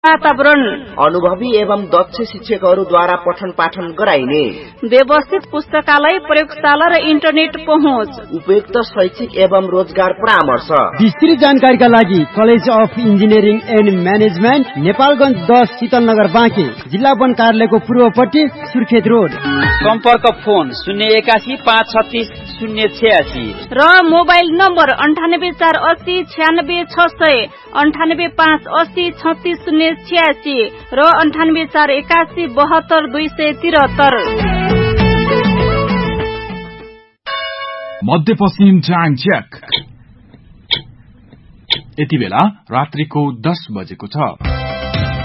वातावरण, अनुभवी एवं दक्ष शिक्षकहरूद्वारा पठन पाठन गराइने, व्यवस्थित पुस्तकालय, प्रयोगशाला र इन्टरनेट पहुँच, उपयुक्त शैक्षिक एवं रोजगार परामर्श। विस्तृत जानकारीका लागि college of engineering and management, Nepalgunj 10 Shital Nagar Banke, जिल्ला वन कार्यालयको पूर्वपट्टि, सुर्खेत रोड। सम्पर्क फोन 081 536 086 र मोबाइल नम्बर 9848 96 600, 98 580 36 086 र 98 481 72 273। मध्यपश्चिम टाइम चेक। यति बेला रात्रिको 10 बजेको छ।